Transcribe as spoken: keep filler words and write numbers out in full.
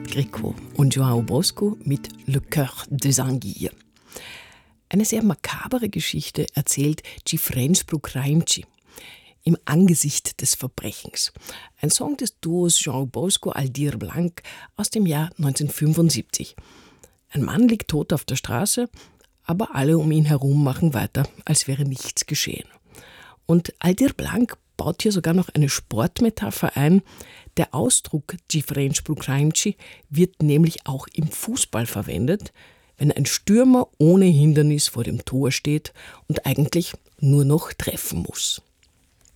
Greco und João Bosco mit Le Cœur des Anguilles. Eine sehr makabere Geschichte erzählt Cifrensbru Craimci im Angesicht des Verbrechens. Ein Song des Duos João Bosco Aldir Blanc aus dem Jahr neunzehnhundertfünfundsiebzig. Ein Mann liegt tot auf der Straße, aber alle um ihn herum machen weiter, als wäre nichts geschehen. Und Aldir Blanc baut hier sogar noch eine Sportmetapher ein. Der Ausdruck Cifrensbru Craimci wird nämlich auch im Fußball verwendet, wenn ein Stürmer ohne Hindernis vor dem Tor steht und eigentlich nur noch treffen muss.